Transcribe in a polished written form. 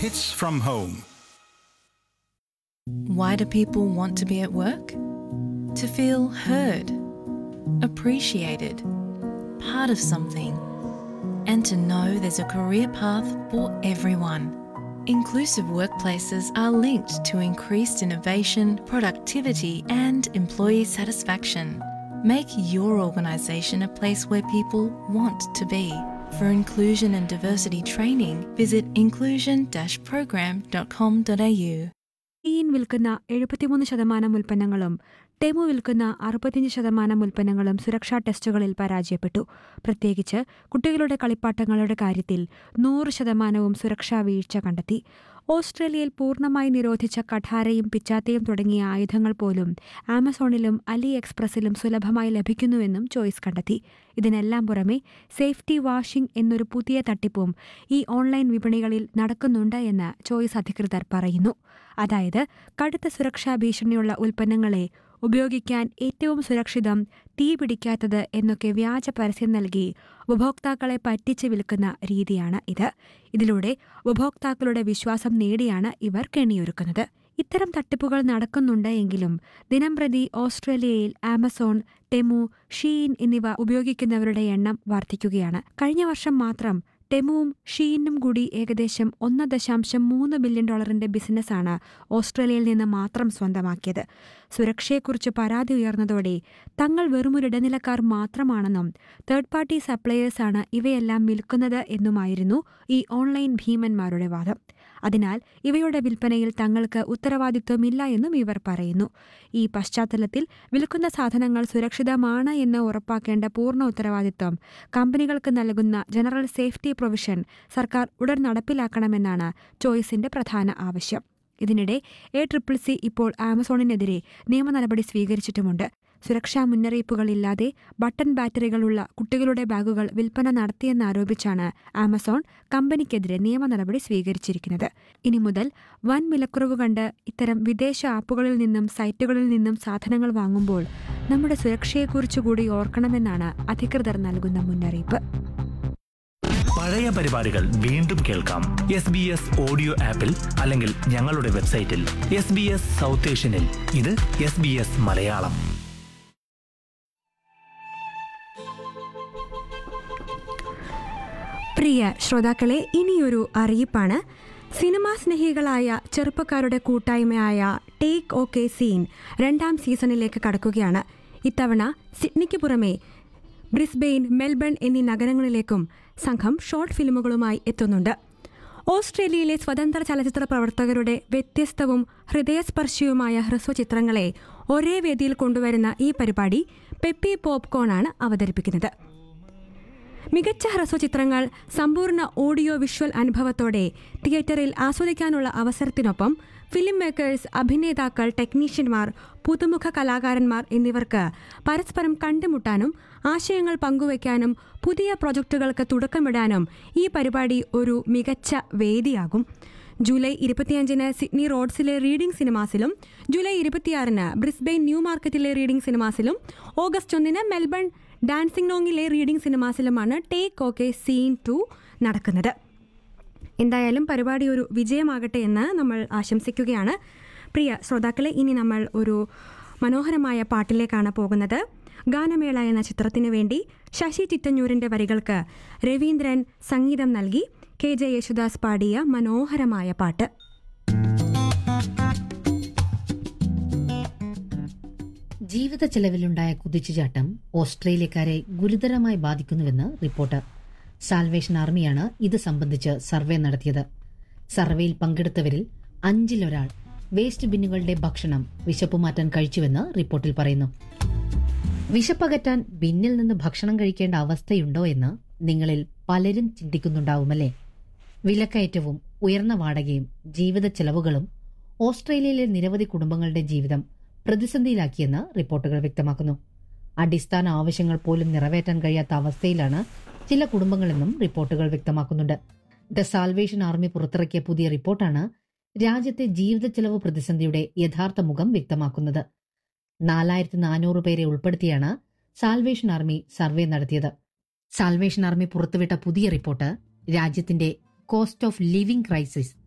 Hits from home. Why do people want to be at work? To feel heard, appreciated, part of something, and to know there's a career path for everyone. Inclusive workplaces are linked to increased innovation, productivity, and employee satisfaction. Make your organisation a place where people want to be. For inclusion and diversity training, visit inclusion-program.com.au. Sheen വിൽക്കുന്ന 73% ഉൽപ്പന്നങ്ങളും Temu വിൽക്കുന്ന 65% ഉൽപ്പന്നങ്ങളും സുരക്ഷാ ടെസ്റ്റുകളിൽ പരാജയപ്പെട്ടു. പ്രത്യേകിച്ച് കുട്ടികളുടെ കളിപ്പാട്ടങ്ങളുടെ കാര്യത്തിൽ 100% സുരക്ഷാ വീഴ്ച കണ്ടെത്തി. ഓസ്ട്രേലിയയിൽ പൂർണ്ണമായി നിരോധിച്ച കഠാരയും പിച്ചാത്തയും തുടങ്ങിയ ആയുധങ്ങൾ പോലും ആമസോണിലും അലി എക്സ്പ്രസിലും സുലഭമായി ലഭിക്കുന്നുവെന്നും ചോയ്സ് കണ്ടെത്തി. ഇതിനെല്ലാം പുറമെ സേഫ്റ്റി വാഷിംഗ് എന്നൊരു പുതിയ തട്ടിപ്പും ഈ ഓൺലൈൻ വിപണികളിൽ നടക്കുന്നുണ്ട് എന്ന് ചോയ്സ് അധികൃതർ പറയുന്നു. അതായത് കടുത്ത സുരക്ഷാ ഭീഷണിയുള്ള ഉൽപ്പന്നങ്ങളെ ഉപയോഗിക്കാൻ ഏറ്റവും സുരക്ഷിതം, തീ പിടിക്കാത്തത് എന്നൊക്കെ വ്യാജ പരസ്യം നൽകി ഉപഭോക്താക്കളെ പറ്റിച്ച് വിൽക്കുന്ന രീതിയാണ് ഇത്. ഇതിലൂടെ ഉപഭോക്താക്കളുടെ വിശ്വാസം നേടിയാണ് ഇവർ കെണിയൊരുക്കുന്നത്. ഇത്തരം തട്ടിപ്പുകൾ നടക്കുന്നുണ്ട് എങ്കിലും ദിനംപ്രതി ഓസ്ട്രേലിയയിൽ ആമസോൺ, ടെമു, ഷീൻ എന്നിവ ഉപയോഗിക്കുന്നവരുടെ എണ്ണം വർദ്ധിക്കുകയാണ്. കഴിഞ്ഞ വർഷം മാത്രം ടെമുവും ഷീനും കൂടി ഏകദേശം $1.3 ബില്യൺ ബിസിനസ്സാണ് ഓസ്ട്രേലിയയിൽ നിന്ന് മാത്രം സ്വന്തമാക്കിയത്. സുരക്ഷയെക്കുറിച്ച് പരാതി ഉയർന്നതോടെ തങ്ങൾ വെറുമൊരു ഇടനിലക്കാർ മാത്രമാണെന്നും തേർഡ് പാർട്ടി സപ്ലയേഴ്സാണ് ഇവയെല്ലാം വിൽക്കുന്നത് എന്നുമായിരുന്നു ഈ ഓൺലൈൻ ഭീമന്മാരുടെ വാദം. അതിനാൽ ഇവയുടെ വിൽപ്പനയിൽ തങ്ങൾക്ക് ഉത്തരവാദിത്വമില്ല എന്നും ഇവർ പറയുന്നു. ഈ പശ്ചാത്തലത്തിൽ വിൽക്കുന്ന സാധനങ്ങൾ സുരക്ഷിതമാണ് എന്ന് ഉറപ്പാക്കേണ്ട പൂർണ്ണ ഉത്തരവാദിത്വം കമ്പനികൾക്ക് നൽകുന്ന ജനറൽ സേഫ്റ്റി പ്രൊവിഷൻ സർക്കാർ ഉടൻ നടപ്പിലാക്കണമെന്നാണ് ചോയ്സിന്റെ പ്രധാന ആവശ്യം. ഇതിനിടെ ACCC ഇപ്പോൾ ആമസോണിനെതിരെ നിയമ നടപടി സ്വീകരിച്ചിട്ടുമുണ്ട്. സുരക്ഷാ മുന്നറിയിപ്പുകളില്ലാതെ ബട്ടൺ ബാറ്ററികളുള്ള കുട്ടികളുടെ ബാഗുകൾ വിൽപ്പന നടത്തിയെന്നാരോപിച്ചാണ് ആമസോൺ കമ്പനിക്കെതിരെ നിയമ നടപടി സ്വീകരിച്ചിരിക്കുന്നത്. ഇനി മുതൽ വൻ വിലക്കുറവ് കണ്ട് ഇത്തരം വിദേശ ആപ്പുകളിൽ നിന്നും സൈറ്റുകളിൽ നിന്നും സാധനങ്ങൾ വാങ്ങുമ്പോൾ നമ്മുടെ സുരക്ഷയെക്കുറിച്ചുകൂടി ഓർക്കണമെന്നാണ് അധികൃതർ നൽകുന്ന മുന്നറിയിപ്പ്. പഴയ പരിപാടികൾ വീണ്ടും കേൾക്കാം SBS ഓഡിയോ ആപ്പിൽ അല്ലെങ്കിൽ ഞങ്ങളുടെ വെബ്സൈറ്റിൽ. SBS സൗത്ത് ഏഷ്യനിൽ ഇത് SBS മലയാളം. പ്രിയ ശ്രോതാക്കളെ, ഇനിയൊരു അറിയിപ്പാണ്. സിനിമാ സ്നേഹികളായ ചെറുപ്പക്കാരുടെ കൂട്ടായ്മയായ ടേക്ക് ഓക്കെ സീൻ 2ാം സീസണിലേക്ക് കടക്കുകയാണ്. ഇത്തവണ സിഡ്നിക്ക് പുറമെ ബ്രിസ്ബെയിൻ, മെൽബൺ എന്നീ നഗരങ്ങളിലേക്കും സംഘം ഷോർട്ട് ഫിലിമുകളുമായി എത്തുന്നുണ്ട്. ഓസ്ട്രേലിയയിലെ സ്വതന്ത്ര ചലച്ചിത്ര പ്രവർത്തകരുടെ വ്യത്യസ്തവും ഹൃദയസ്പർശിയുമായ ഹ്രസ്വചിത്രങ്ങളെ ഒരേ വേദിയിൽ കൊണ്ടുവരുന്ന ഈ പരിപാടി പെപ്പി പോപ്കോണാണ് അവതരിപ്പിക്കുന്നത്. മികച്ച ഹ്രസ്വചിത്രങ്ങൾ സമ്പൂർണ്ണ ഓഡിയോ വിഷ്വൽ അനുഭവത്തോടെ തിയേറ്ററിൽ ആസ്വദിക്കാനുള്ള അവസരത്തിനൊപ്പം ഫിലിം മേക്കേഴ്സ്, അഭിനേതാക്കൾ, ടെക്നീഷ്യന്മാർ, പുതുമുഖ കലാകാരന്മാർ എന്നിവർക്ക് പരസ്പരം കണ്ടുമുട്ടാനും ആശയങ്ങൾ പങ്കുവയ്ക്കാനും പുതിയ പ്രൊജക്ടുകൾക്ക് തുടക്കമിടാനും ഈ പരിപാടി ഒരു മികച്ച വേദിയാകും. July 25-ന് Sydney റോഡ്സിലെ reading സിനിമാസിലും July 26-ന് Brisbane new മാർക്കറ്റിലെ reading സിനിമാസിലും August 1-ന് Melbourne ഡാൻസിംഗ്നോങ്ങിലെ reading സിനിമാസിലുമാണ് take okay scene 2 നടക്കുന്നത്. എന്തായാലും പരിപാടി ഒരു വിജയമാകട്ടെ എന്ന് നമ്മൾ ആശംസിക്കുകയാണ്. പ്രിയ ശ്രോതാക്കളെ, ഇനി നമ്മൾ ഒരു മനോഹരമായ പാട്ടിലേക്കാണ് പോകുന്നത്. ഗാനമേള എന്ന ചിത്രത്തിനു വേണ്ടി ശശി ചിറ്റഞ്ഞൂരിൻ്റെ വരികൾക്ക് രവീന്ദ്രൻ സംഗീതം നൽകി KJ യേശുദാസ് പാടിയ മനോഹരമായ പാട്ട്. ജീവിത ചെലവിലുണ്ടായ കുതിച്ചുചാട്ടം ഓസ്ട്രേലിയക്കാരെ ഗുരുതരമായി ബാധിക്കുന്നുവെന്ന് റിപ്പോർട്ട്. സാൽവേഷൻ ആർമിയാണ് ഇത് സംബന്ധിച്ച് സർവേ നടത്തിയത്. സർവേയിൽ പങ്കെടുത്തവരിൽ 5-1 വേസ്റ്റ് ബിന്നുകളുടെ ഭക്ഷണം വിശപ്പ് മാറ്റാൻ കഴിച്ചുവെന്ന് റിപ്പോർട്ടിൽ പറയുന്നു. വിശപ്പകറ്റാൻ ബിന്നിൽ നിന്ന് ഭക്ഷണം കഴിക്കേണ്ട അവസ്ഥയുണ്ടോ എന്ന് നിങ്ങളിൽ പലരും ചിന്തിക്കുന്നുണ്ടാവുമല്ലേ? വിലക്കയറ്റവും ഉയർന്ന വാടകയും ജീവിത ചെലവുകളും ഓസ്ട്രേലിയയിലെ നിരവധി കുടുംബങ്ങളുടെ ജീവിതം പ്രതിസന്ധിയിലാക്കിയെന്ന് റിപ്പോർട്ടുകൾ വ്യക്തമാക്കുന്നു. അടിസ്ഥാന ആവശ്യങ്ങൾ പോലും നിറവേറ്റാൻ കഴിയാത്ത അവസ്ഥയിലാണ് ചില കുടുംബങ്ങളെന്നും റിപ്പോർട്ടുകൾ വ്യക്തമാക്കുന്നുണ്ട്. ദ സാൽവേഷൻ ആർമി പുറത്തിറക്കിയ പുതിയ റിപ്പോർട്ടാണ് രാജ്യത്തെ ജീവിത ചെലവ് പ്രതിസന്ധിയുടെ യഥാർത്ഥ മുഖം വ്യക്തമാക്കുന്നത്. 4400 പേരെ ഉൾപ്പെടുത്തിയാണ് സാൽവേഷൻ ആർമി സർവേ നടത്തിയത്. സാൽവേഷൻ ആർമി പുറത്തുവിട്ട പുതിയ റിപ്പോർട്ട് രാജ്യത്തിന്റെ കോസ്റ്റ് ഓഫ് ലിവിംഗ് ക്രൈസിസ്